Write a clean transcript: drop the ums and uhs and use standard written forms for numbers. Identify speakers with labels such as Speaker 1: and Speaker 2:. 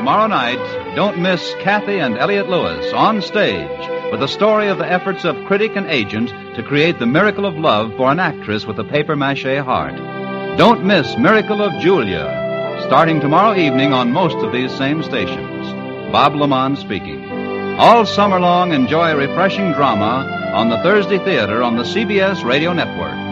Speaker 1: tomorrow night, don't miss Kathy and Elliot Lewis on stage with the story of the efforts of critic and agent to create the miracle of love for an actress with a papier-mâché heart. Don't miss Miracle of Julia, starting tomorrow evening on most of these same stations. Bob Lamont speaking. All summer long, enjoy refreshing drama on the Thursday Theater on the CBS Radio Network.